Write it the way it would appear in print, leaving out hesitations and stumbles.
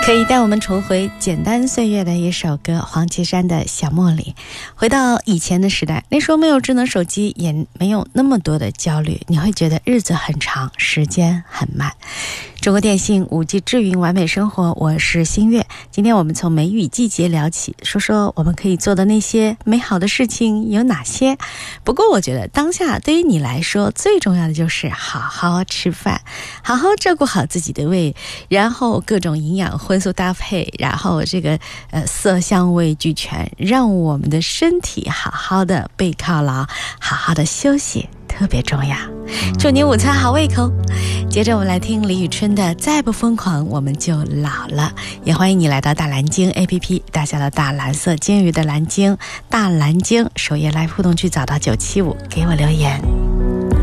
可以带我们重回简单岁月的一首歌，黄绮珊的小茉莉。回到以前的时代，那时候没有智能手机，也没有那么多的焦虑，你会觉得日子很长，时间很慢。中国电信 5G 智云完美生活，我是新月。今天我们从梅雨季节聊起，说说我们可以做的那些美好的事情有哪些。不过我觉得当下对于你来说最重要的就是好好吃饭，好好照顾好自己的胃，然后各种营养荤素搭配，然后这个色香味俱全，让我们的身体好好的被犒劳，好好的休息，特别重要。祝你午餐好胃口。接着我们来听李宇春的《再不疯狂我们就老了》，也欢迎你来到大蓝鲸 APP， 大小的大蓝色鲸鱼的蓝鲸，大蓝鲸首页 Live 互动区找到975，给我留言。